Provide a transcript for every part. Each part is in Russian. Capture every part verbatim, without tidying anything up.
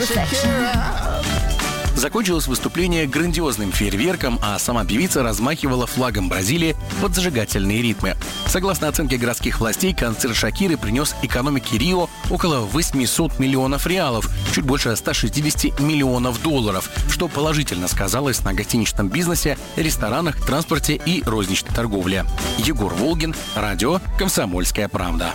Закончилось выступление грандиозным фейерверком, а сама певица размахивала флагом Бразилии под зажигательные ритмы. Согласно оценке городских властей, концерт Шакиры принес экономике Рио около восемьсот миллионов реалов, чуть больше ста шестидесяти миллионов долларов, что положительно сказалось на гостиничном бизнесе, ресторанах, транспорте и розничной торговле. Егор Волгин, радио «Комсомольская правда».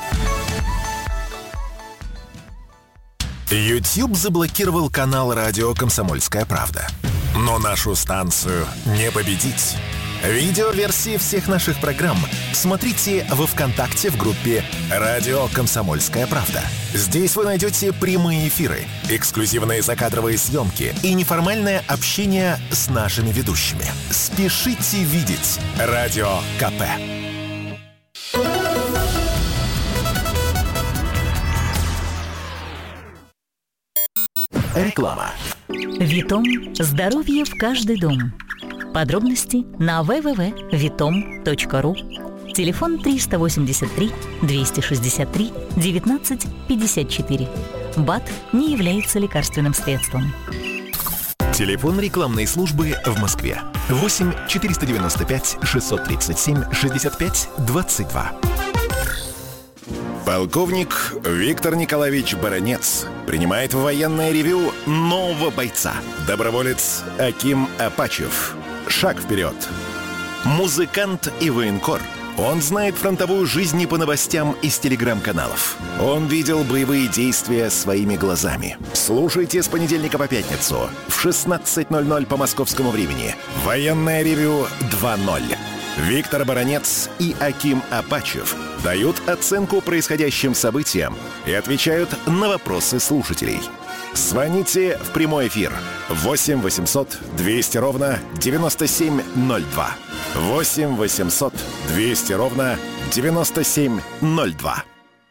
YouTube заблокировал канал радио «Комсомольская правда». Но нашу станцию не победить. Видеоверсии всех наших программ смотрите во ВКонтакте в группе «Радио Комсомольская правда». Здесь вы найдете прямые эфиры, эксклюзивные закадровые съемки и неформальное общение с нашими ведущими. Спешите видеть Радио КП. Реклама. Витом. Здоровье в каждый дом. Подробности на дабл ю дабл ю дабл ю точка витом точка ру. Телефон триста восемьдесят три двести шестьдесят три девятнадцать пятьдесят четыре. БАД не является лекарственным средством. Телефон рекламной службы в Москве. восемь четыреста девяносто пять шестьсот тридцать семь шестьдесят пять двадцать два. Полковник Виктор Николаевич Баранец принимает в военное ревью нового бойца. Доброволец Аким Апачев. Шаг вперед. Музыкант и военкор. Он знает фронтовую жизнь не по новостям из телеграм-каналов. Он видел боевые действия своими глазами. Слушайте с понедельника по пятницу в шестнадцать ноль ноль по московскому времени. Военное ревью два ноль. Виктор Баранец и Аким Апачев дают оценку происходящим событиям и отвечают на вопросы слушателей. Звоните в прямой эфир восемь восемьсот двести ровно девяносто семь ноль два. восемь восемьсот двести ровно девяносто семь ноль два.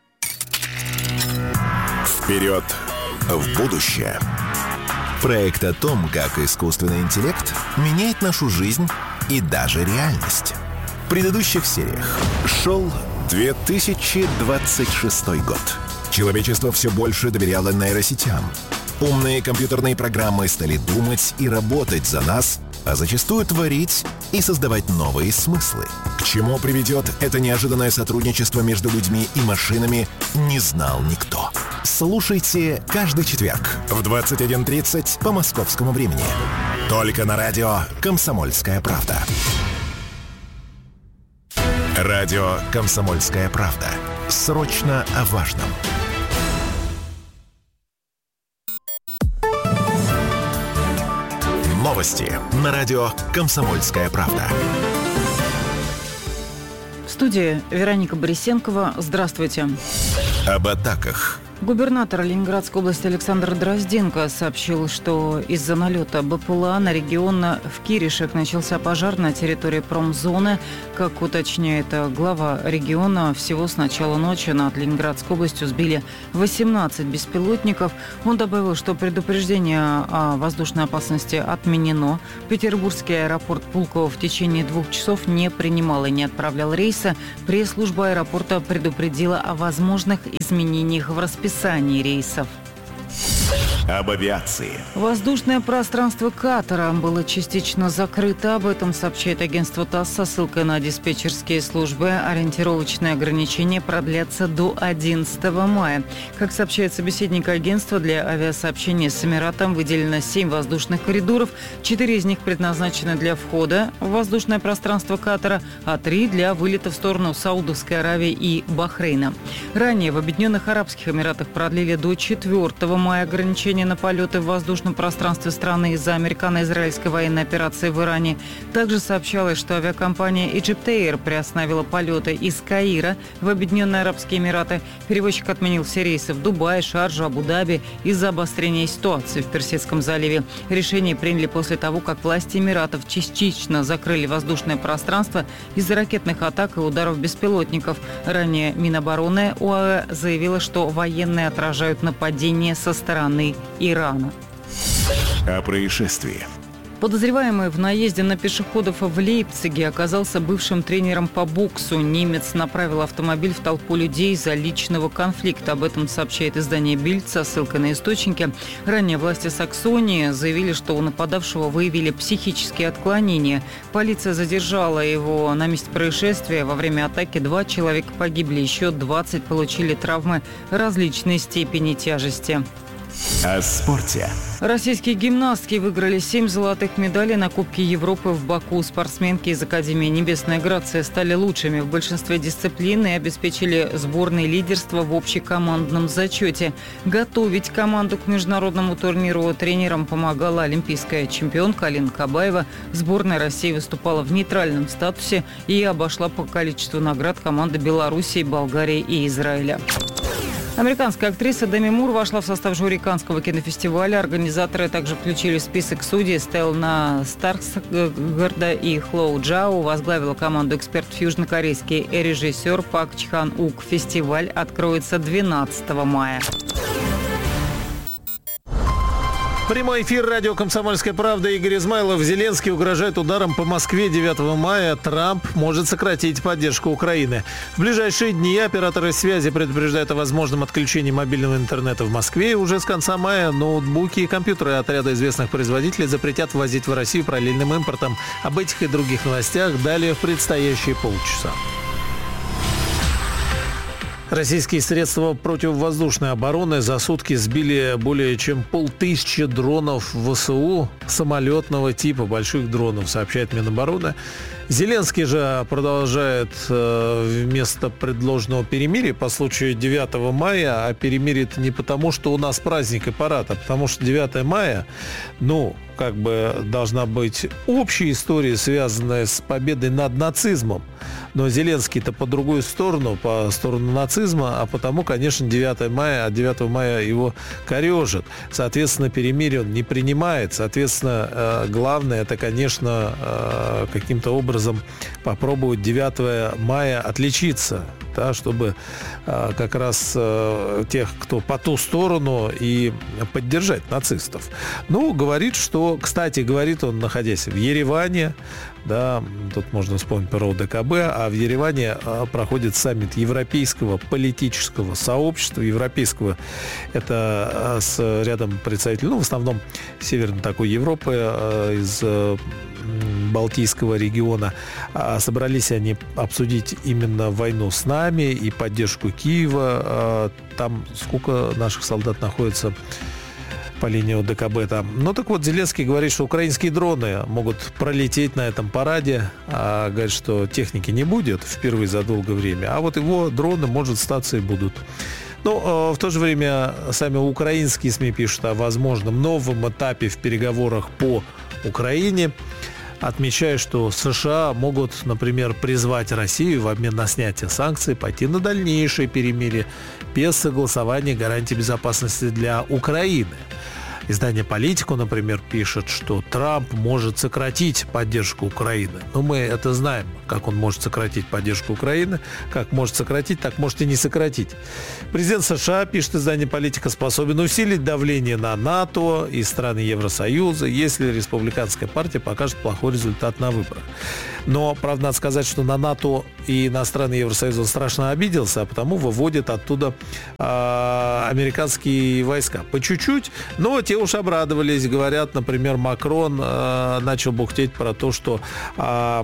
Вперед в будущее. Проект о том, как искусственный интеллект меняет нашу жизнь и даже реальность. В предыдущих сериях шел две тысячи двадцать шестой год. Человечество все больше доверяло нейросетям. Умные компьютерные программы стали думать и работать за нас, а зачастую творить и создавать новые смыслы. К чему приведет это неожиданное сотрудничество между людьми и машинами, не знал никто. Слушайте каждый четверг в двадцать один тридцать по московскому времени. Только на радио «Комсомольская правда». Радио «Комсомольская правда». Срочно о важном. Новости на радио «Комсомольская правда». В студии Вероника Борисенкова. Здравствуйте. Об атаках. Губернатор Ленинградской области Александр Дрозденко сообщил, что из-за налета БПЛА на регион в Киришах начался пожар на территории промзоны. Как уточняет глава региона, всего с начала ночи над Ленинградской областью сбили восемнадцать беспилотников. Он добавил, что предупреждение о воздушной опасности отменено. Петербургский аэропорт Пулково в течение двух часов не принимал и не отправлял рейсы. Пресс-служба аэропорта предупредила о возможных изменениях в расписании рейсов. Об авиации. Воздушное пространство Катара было частично закрыто. Об этом сообщает агентство ТАСС со ссылкой на диспетчерские службы. Ориентировочные ограничения продлятся до одиннадцатого мая. Как сообщает собеседник агентства, для авиасообщения с Эмиратом выделено семь воздушных коридоров. Четыре из них предназначены для входа в воздушное пространство Катара, а три для вылета в сторону Саудовской Аравии и Бахрейна. Ранее в Объединенных Арабских Эмиратах продлили до четвёртого мая ограничения на полеты в воздушном пространстве страны из-за американо-израильской военной операции в Иране. Также сообщалось, что авиакомпания Egypt Air приостановила полеты из Каира в Объединенные Арабские Эмираты. Перевозчик отменил все рейсы в Дубай, Шарджу, Абу-Даби из-за обострения ситуации в Персидском заливе. Решение приняли после того, как власти Эмиратов частично закрыли воздушное пространство из-за ракетных атак и ударов беспилотников. Ранее Минобороны ОАЭ заявила, что военные отражают нападения со стороны Ирана. О происшествии. Подозреваемый в наезде на пешеходов в Лейпциге оказался бывшим тренером по боксу. Немец направил автомобиль в толпу людей из-за личного конфликта. Об этом сообщает издание «Бильд» со ссылкой на источники. Ранее власти Саксонии заявили, что у нападавшего выявили психические отклонения. Полиция задержала его на месте происшествия. Во время атаки два человека погибли, еще двадцать получили травмы различной степени тяжести. О спорте. Российские гимнастки выиграли семь золотых медалей на Кубке Европы в Баку. Спортсменки из Академии «Небесная Грация» стали лучшими в большинстве дисциплин и обеспечили сборной лидерство в общекомандном зачете. Готовить команду к международному турниру тренерам помогала олимпийская чемпионка Алина Кабаева. Сборная России выступала в нейтральном статусе и обошла по количеству наград команды Белоруссии, Болгарии и Израиля. Американская актриса Деми Мур вошла в состав жюри Каннского кинофестиваля. Организаторы также включили в список судей Стеллана Старксгарда и Хлоу Джао. Возглавила команду эксперт южнокорейский режиссер Пак Чхан Ук. Фестиваль откроется двенадцатого мая. Прямой эфир радио «Комсомольская правда». Игорь Измайлов. Зеленский угрожает ударом по Москве девятого мая. Трамп может сократить поддержку Украины. В ближайшие дни операторы связи предупреждают о возможном отключении мобильного интернета в Москве. И уже с конца мая ноутбуки и компьютеры отряда известных производителей запретят ввозить в Россию параллельным импортом. Об этих и других новостях далее в предстоящие полчаса. Российские средства противовоздушной обороны за сутки сбили более чем полтысячи дронов ВСУ самолетного типа, больших дронов, сообщает Минобороны. Зеленский же продолжает э, вместо предложенного перемирия по случаю девятого мая, а перемирие-то не потому, что у нас праздник и парад, а потому что девятого мая, ну, как бы должна быть общая история, связанная с победой над нацизмом. Но Зеленский-то по другую сторону, по сторону нацизма, а потому, конечно, девятого мая, от девятого мая его корежит. Соответственно, перемирие он не принимает. Соответственно, главное, это, конечно, каким-то образом попробовать девятого мая отличиться, да, чтобы как раз тех, кто по ту сторону, и поддержать нацистов. Ну, говорит, что, кстати, говорит он, находясь в Ереване, да, тут можно вспомнить про ОДКБ, а в Ереване проходит саммит Европейского политического сообщества, европейского, это с рядом представителей, ну, в основном северной такой Европы, из Балтийского региона. Собрались они обсудить именно войну с нами и поддержку Киева. Там сколько наших солдат находится по линии ОДКБ там. Ну так вот, Зеленский говорит, что украинские дроны могут пролететь на этом параде, а говорит, что техники не будет впервые за долгое время, а вот его дроны, может, статься и будут. Но в то же время сами украинские СМИ пишут о возможном новом этапе в переговорах по Украине, отмечая, что США могут, например, призвать Россию в обмен на снятие санкций пойти на дальнейшее перемирие без согласования гарантий безопасности для Украины. Издание «Политику», например, пишет, что Трамп может сократить поддержку Украины. Но мы это знаем, как он может сократить поддержку Украины. Как может сократить, так может и не сократить. Президент США, пишет издание «Политика», способен усилить давление на НАТО и страны Евросоюза, если республиканская партия покажет плохой результат на выборах. Но, правда, надо сказать, что на НАТО и на страны Евросоюза он страшно обиделся, а потому выводит оттуда э, американские войска. По чуть-чуть, но те уж обрадовались. Говорят, например, Макрон э, начал бухтеть про то, что, э,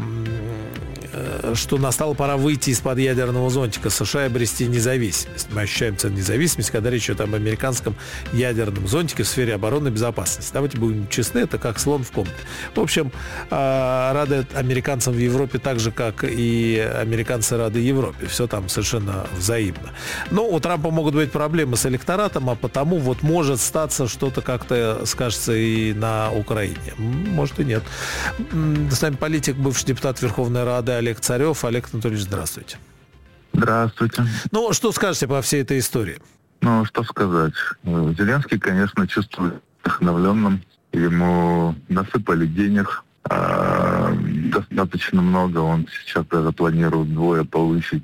э, что настала пора выйти из-под ядерного зонтика США и обрести независимость. Мы ощущаем цену независимости, когда речь идет об американском ядерном зонтике в сфере обороны и безопасности. Давайте будем честны, это как слон в комнате. В общем, э, рады американцам в Европе так же, как и американцы рады Европе. Все там совершенно взаимно. Но у Трампа могут быть проблемы с электоратом, а потому вот может статься что-то как-то скажется и на Украине. Может и нет. С нами политик, бывший депутат Верховной Рады Олег Царев. Олег Анатольевич, здравствуйте. Здравствуйте. Ну, что скажете по всей этой истории? Ну, что сказать. Зеленский, конечно, чувствует вдохновленным. Ему насыпали денег. Достаточно много. Он сейчас даже планирует вдвое повысить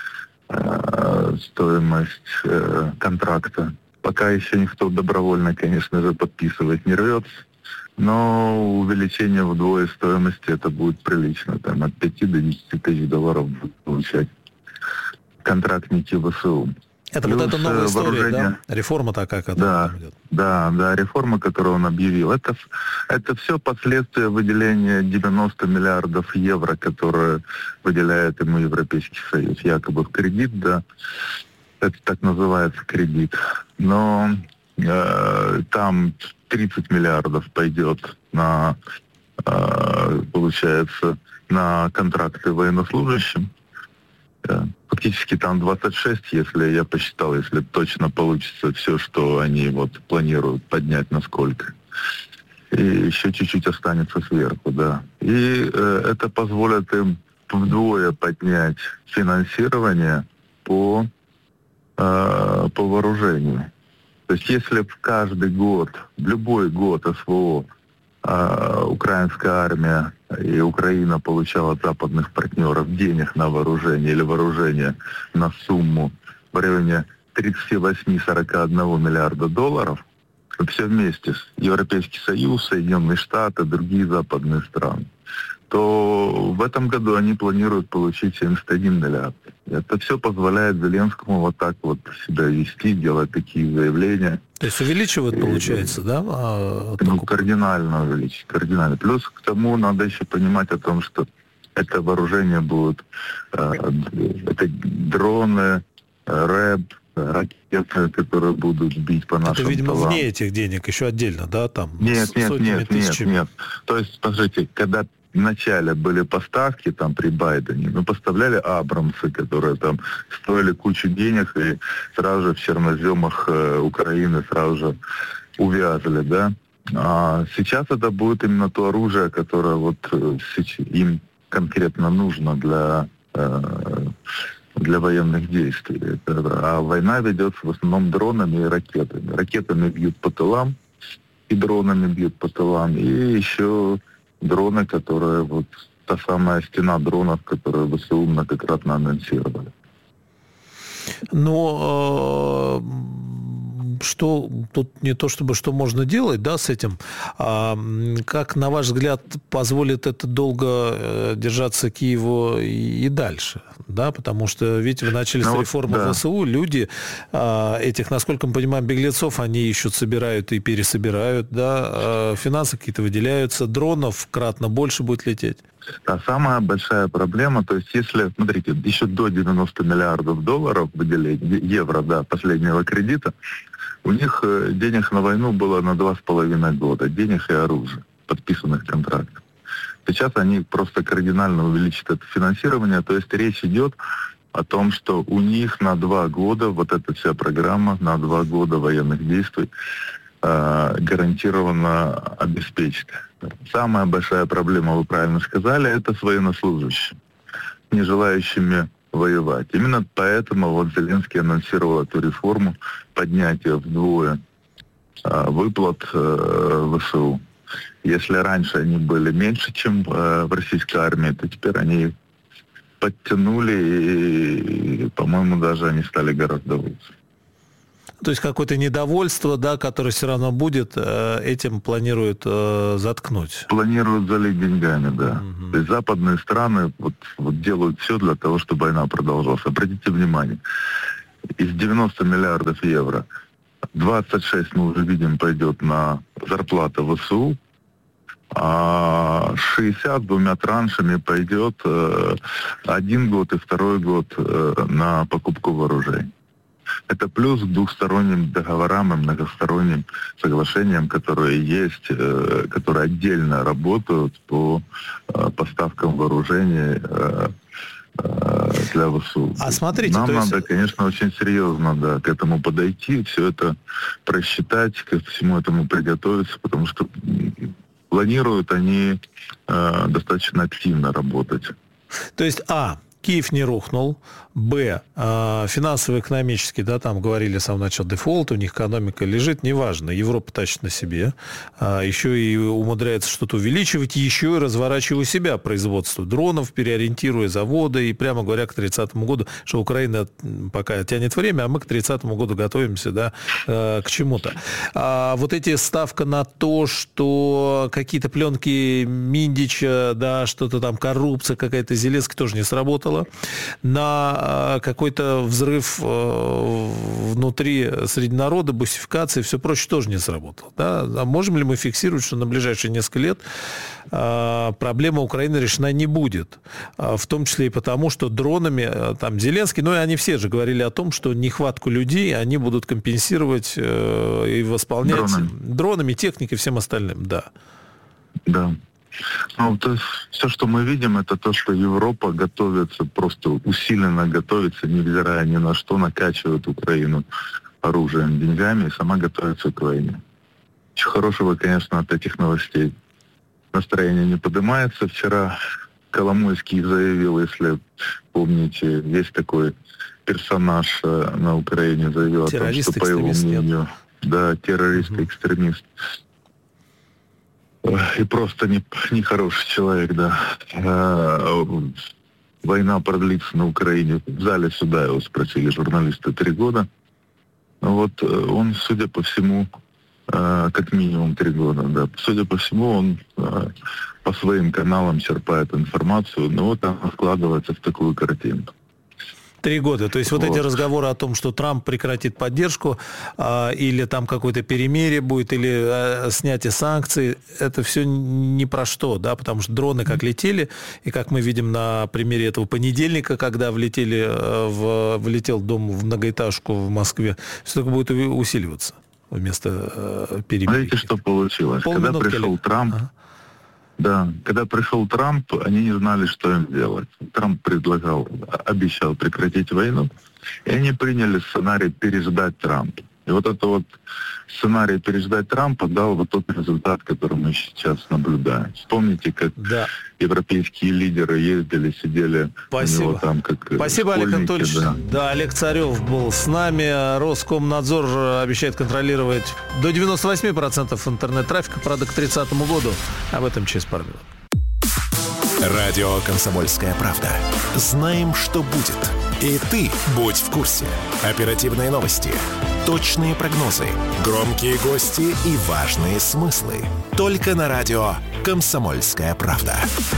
э, стоимость э, контракта. Пока еще никто добровольно, конечно же, подписывать не рвется. но увеличение вдвое стоимости это будет прилично. Там от пяти до десяти тысяч долларов будут получать контрактники ВСУ. Это Плюс вот эта новая история, вооружение. Да? Реформа такая, которая Да, там идет. да, да, реформа, которую он объявил. Это, это все последствия выделения девяноста миллиардов евро, которые выделяет ему Европейский Союз. Якобы в кредит, да, это так называется кредит. Но э, там тридцать миллиардов пойдет на, э, получается, на контракты военнослужащим. Фактически там двадцать шесть, если я посчитал, если точно получится все, что они вот планируют поднять на сколько. И еще чуть-чуть останется сверху, да. И э, это позволит им вдвое поднять финансирование по, э, по вооружению. То есть если в каждый год, в любой год СВО э, украинская армия и Украина получала от западных партнеров денег на вооружение или вооружение на сумму в районе тридцать восемь - сорок один миллиарда долларов, все вместе, Европейский Союз, Соединенные Штаты, другие западные страны, то в этом году они планируют получить семьдесят один миллиард. Это все позволяет Зеленскому вот так вот себя вести, делать такие заявления. То есть увеличивают, и, получается, да? А, ну, кардинально увеличить, кардинально. Плюс к тому надо еще понимать о том, что это вооружение будет, э, это дроны, рэб, ракеты, которые будут бить по нашим Это, видимо, талам. вне этих денег, еще отдельно, да? Там нет, нет, нет, тысячами. нет, нет. То есть, смотрите, когда вначале были поставки там при Байдене, мы поставляли Абрамсы, которые там стоили кучу денег, и сразу же в черноземах э, Украины сразу же увязали, да. А сейчас это будет именно то оружие, которое вот э, им конкретно нужно для, э, для военных действий. Это, а война ведется в основном дронами и ракетами. Ракетами бьют по тылам, и дронами бьют по тылам, и еще дроны, которые вот та самая стена дронов, которую ВСУ многократно анонсировали. Но э, что тут не то чтобы что можно делать, да, с этим, а как, на ваш взгляд, позволит это долго э, держаться Киеву и, и дальше, да, потому что, видите, вы начали ну, с реформы вот, да. ВСУ, люди э, этих, насколько мы понимаем, беглецов, они ищут, собирают и пересобирают, да, э, финансы какие-то выделяются, дронов кратно больше будет лететь. А самая большая проблема, то есть если, смотрите, еще до девяноста миллиардов долларов выделения, евро, да, последнего кредита, у них денег на войну было на два с половиной года, денег и оружия, подписанных контрактов. Сейчас они просто кардинально увеличат это финансирование, то есть речь идет о том, что у них на два года, вот эта вся программа, на два года военных действий э, гарантированно обеспечит. Самая большая проблема, вы правильно сказали, это с военнослужащими, не желающими воевать. Именно поэтому вот Зеленский анонсировал эту реформу поднятия вдвое а, выплат а, ВСУ. Если раньше они были меньше, чем а, в российской армии, то теперь они подтянули и, и, по-моему, даже они стали гораздо лучше. То есть какое-то недовольство, да, которое все равно будет, этим планируют э, заткнуть. Планируют залить деньгами, да. Угу. То есть западные страны вот, вот делают все для того, чтобы война продолжалась. Обратите внимание, из девяноста миллиардов евро двадцать шесть, мы уже видим, пойдет на зарплаты ВСУ, а шестьдесят двумя траншами пойдет э, один год и второй год э, на покупку вооружений. Это плюс к двухсторонним договорам и многосторонним соглашениям, которые есть, э, которые отдельно работают по э, поставкам вооружений э, э, для ВСУ. А смотрите, нам то есть... надо, конечно, очень серьезно да, к этому подойти, все это просчитать, ко всему этому приготовиться, потому что планируют они э, достаточно активно работать. То есть, а, Киев не рухнул. Б. Финансово-экономически, да, там говорили с самого начала дефолт, у них экономика лежит, неважно, Европа тащит на себе. Еще и умудряется что-то увеличивать, еще и разворачивая себя производство дронов, переориентируя заводы. И прямо говоря, к тридцатому году, что Украина пока тянет время, а мы к тридцатому году готовимся, да, к чему-то. А вот эти ставка на то, что какие-то пленки Миндича, да, что-то там коррупция какая-то, Зеленский тоже не сработала. На какой-то взрыв внутри среди народа, бусификации, все прочее тоже не сработало. Да? А можем ли мы фиксировать, что на ближайшие несколько лет проблема Украины решена не будет? В том числе и потому, что дронами, там Зеленский, ну и они все же говорили о том, что нехватку людей они будут компенсировать и восполнять дронами, дронами техникой и всем остальным. Да. Да. Ну, то есть все, что мы видим, это то, что Европа готовится, просто усиленно готовится, невзирая ни на что, накачивает Украину оружием, деньгами, и сама готовится к войне. Ничего хорошего, конечно, от этих новостей. Настроение не поднимается. Вчера Коломойский заявил, если помните, есть такой персонаж на Украине, заявил о том, что, по его мнению, да, террорист-экстремист. И просто не, не хороший человек, да. А, война продлится на Украине. В зале суда его спросили журналисты три года. Вот он, судя по всему, как минимум три года, да. Судя по всему, он по своим каналам черпает информацию, но вот она складывается в такую картинку. Три года. То есть вот, вот эти разговоры о том, что Трамп прекратит поддержку, а, или там какое-то перемирие будет, или а, снятие санкций, это все ни про что, да, потому что дроны как летели, и как мы видим на примере этого понедельника, когда влетели в, влетел дом в многоэтажку в Москве, все это будет усиливаться вместо э, перемирия. Знаете, что получилось? Когда пришел Трамп, ага. Да, когда пришел Трамп, они не знали, что им делать. Трамп предлагал, обещал прекратить войну, и они приняли сценарий переждать Трампа. И вот это вот сценарий переждать Трампа дал вот тот результат, который мы сейчас наблюдаем. Вспомните, как да. европейские лидеры ездили, сидели Спасибо. у него там как Спасибо, Олег Анатольевич. Да. да, Олег Царев был с нами. Роскомнадзор обещает контролировать до девяносто восемь процентов интернет-трафика, правда, к тридцатому году. Об этом через пару минут. Радио «Комсомольская правда». Знаем, что будет. И ты будь в курсе. Оперативные новости, точные прогнозы, громкие гости и важные смыслы. Только на радио «Комсомольская правда».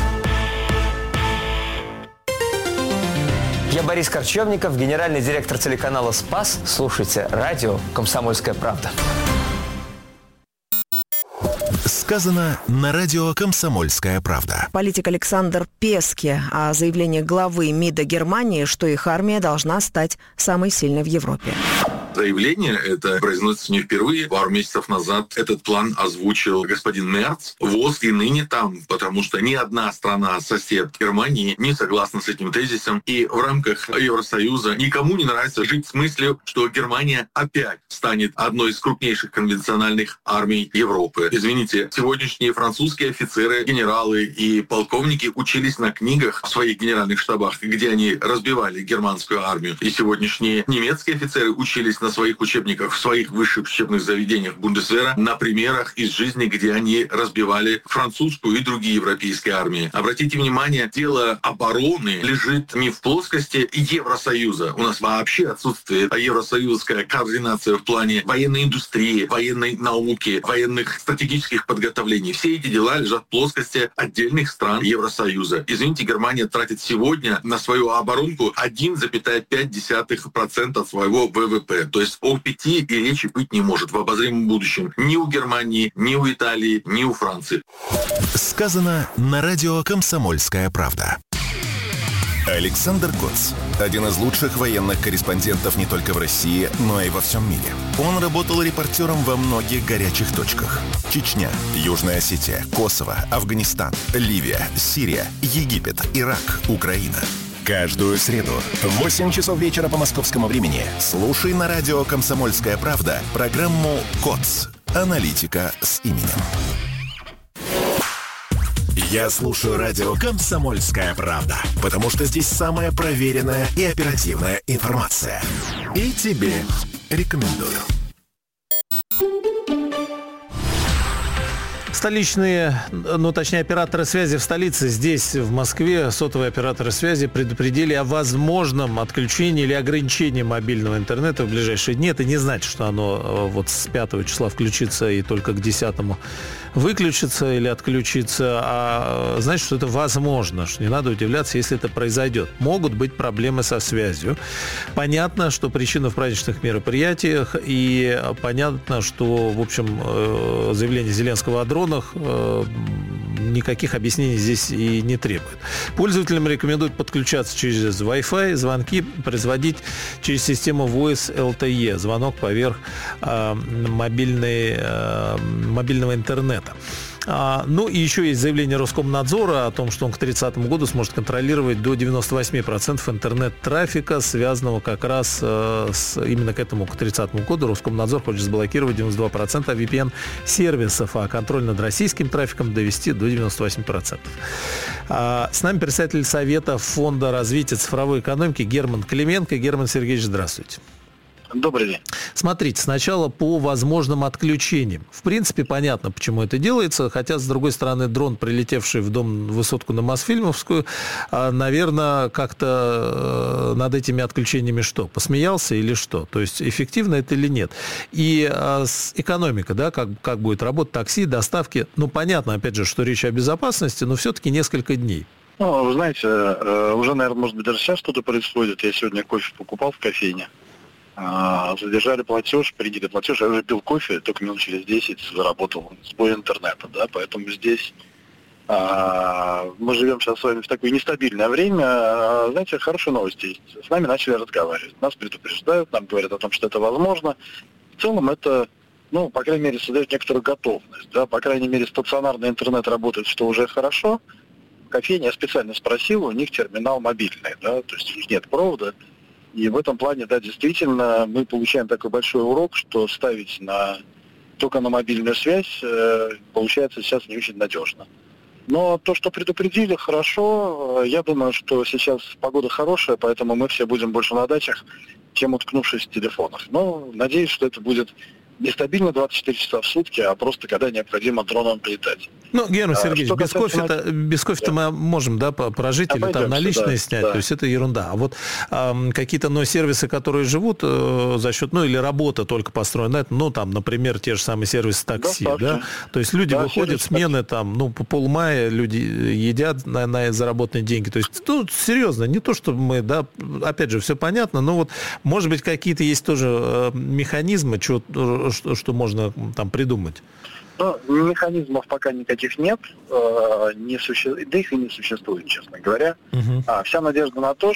Я Борис Корчевников, генеральный директор телеканала «Спас». Слушайте радио «Комсомольская правда». Сказано на радио «Комсомольская правда». Политик Александр Песке о заявлении главы МИДа Германии, что их армия должна стать самой сильной в Европе. Заявление это произносится не впервые. Пару месяцев назад этот план озвучил господин Мерц. ВОЗ и ныне там, потому что ни одна страна-сосед Германии не согласна с этим тезисом. И в рамках Евросоюза никому не нравится жить с мыслью, что Германия опять станет одной из крупнейших конвенциональных армий Европы. Извините, сегодняшние французские офицеры, генералы и полковники учились на книгах в своих генеральных штабах, где они разбивали германскую армию. И сегодняшние немецкие офицеры учились на своих учебниках, в своих высших учебных заведениях Бундесвера на примерах из жизни, где они разбивали французскую и другие европейские армии. Обратите внимание, дело обороны лежит не в плоскости Евросоюза. У нас вообще отсутствует евросоюзская координация в плане военной индустрии, военной науки, военных стратегических подготовлений. Все эти дела лежат в плоскости отдельных стран Евросоюза. Извините, Германия тратит сегодня на свою оборонку один целых пять десятых процента своего вэ вэ пэ. То есть о пяти и речи быть не может в обозримом будущем ни у Германии, ни у Италии, ни у Франции. Сказано на радио «Комсомольская правда». Александр Коц. Один из лучших военных корреспондентов не только в России, но и во всем мире. Он работал репортером во многих горячих точках. Чечня, Южная Осетия, Косово, Афганистан, Ливия, Сирия, Египет, Ирак, Украина. Каждую среду в восемь часов вечера по московскому времени слушай на радио «Комсомольская правда» программу «КОЦ. Аналитика с именем». Я слушаю радио «Комсомольская правда», потому что здесь самая проверенная и оперативная информация. И тебе рекомендую. Столичные, ну точнее операторы связи в столице, здесь, в Москве, сотовые операторы связи предупредили о возможном отключении или ограничении мобильного интернета в ближайшие дни. Это не значит, что оно вот с пятого числа включится и только к десятому выключится или отключится, а значит, что это возможно, что не надо удивляться, если это произойдет. Могут быть проблемы со связью. Понятно, что причина в праздничных мероприятиях, и понятно, что, в общем, заявление Зеленского о дронах никаких объяснений здесь и не требует. Пользователям рекомендуют подключаться через Wi-Fi, звонки производить через систему Voice эл ти и, звонок поверх э, мобильной, э, мобильного интернета. А, ну и еще есть заявление Роскомнадзора о том, что он к тридцатому году сможет контролировать до девяносто восемь процентов интернет-трафика, связанного как раз э, с, именно к этому, к тридцатому году. Роскомнадзор хочет заблокировать девяносто два процента ви пи эн-сервисов, а контроль над российским трафиком довести до девяносто восемь процентов. А, с нами представитель Совета Фонда развития цифровой экономики Герман Клименко. Герман Сергеевич, здравствуйте. Добрый день. Смотрите, сначала по возможным отключениям. В принципе, понятно, почему это делается, хотя, с другой стороны, дрон, прилетевший в дом высотку на Мосфильмовскую, наверное, как-то над этими отключениями что? Посмеялся или что? То есть, эффективно это или нет? И экономика, да, как, как будет работать, такси, доставки. Ну, понятно, опять же, что речь о безопасности, но все-таки несколько дней. Ну, вы знаете, уже, наверное, может быть, даже сейчас что-то происходит. Я сегодня кофе покупал в кофейне. Задержали платеж, приняли платеж, я уже пил кофе, только минут через десять заработал сбой интернета, да, поэтому здесь а, мы живем сейчас с вами в такое нестабильное время, а, знаете, хорошие новости есть. С нами начали разговаривать, нас предупреждают, нам говорят о том, что это возможно. В целом это, ну, по крайней мере, создает некоторую готовность, да, по крайней мере, стационарный интернет работает, что уже хорошо. В кофейне я специально спросил, у них терминал мобильный, да, то есть у них нет провода. И в этом плане, да, действительно, мы получаем такой большой урок, что ставить на, только на мобильную связь э, получается сейчас не очень надежно. Но то, что предупредили, хорошо. Я думаю, что сейчас погода хорошая, поэтому мы все будем больше на дачах, чем уткнувшись в телефонах. Но надеюсь, что это будет нестабильно двадцать четыре часа в сутки, а просто когда необходимо дроном прилетать. Ну, Герман Сергеевич, а, без кофе-то, без кофе-то да. мы можем, да, прожить Обойдемся, или там наличные да, снять, да. То есть это ерунда. А вот а, какие-то, ну, сервисы, которые живут э, за счет, ну, или работа только построена на этом, ну, там, например, те же самые сервисы такси, да, да? То есть люди да, выходят, смены такси. Там, ну, по полмая люди едят на, на заработанные деньги. То есть, ну, серьезно, не то, чтобы мы, да, опять же, все понятно, но вот, может быть, какие-то есть тоже э, механизмы, что, что, что можно там придумать. Ну, механизмов пока никаких нет, э, не суще... да их и не существует, честно говоря. Uh-huh. А, вся надежда на то,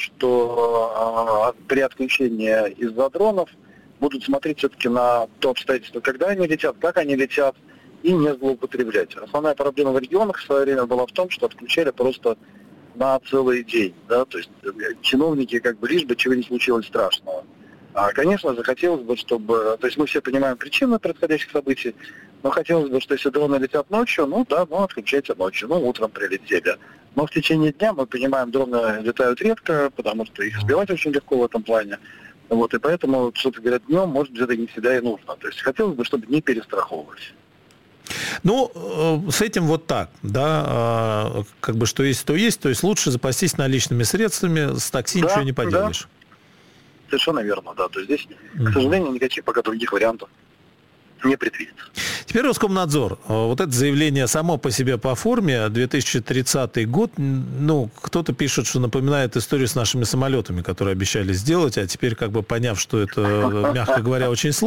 что э, при отключении из-за дронов будут смотреть все-таки на то обстоятельство, когда они летят, как они летят, и не злоупотреблять. Основная проблема в регионах в свое время была в том, что отключали просто на целый день, да, то есть чиновники как бы лишь бы чего не случилось страшного. А, конечно, захотелось бы, чтобы... То есть мы все понимаем причины происходящих событий, но хотелось бы, что если дроны летят ночью, ну да, ну отключайте ночью, ну утром прилетели. Но в течение дня, мы понимаем, дроны летают редко, потому что их сбивать очень легко в этом плане. Вот, и поэтому, что-то говорят, днем, может быть, это не всегда и нужно. То есть хотелось бы, чтобы не перестраховывать. Ну, с этим вот так, да, как бы что есть, то есть, то есть лучше запастись наличными средствами, с такси да, ничего не поделаешь. Да. Совершенно верно, да. То есть здесь, к сожалению, никаких пока других вариантов не предвидится. Теперь Роскомнадзор. Вот это заявление само по себе по форме, две тысячи тридцатый год, ну, кто-то пишет, что напоминает историю с нашими самолетами, которые обещали сделать, а теперь, как бы поняв, что это, мягко говоря, очень сложно,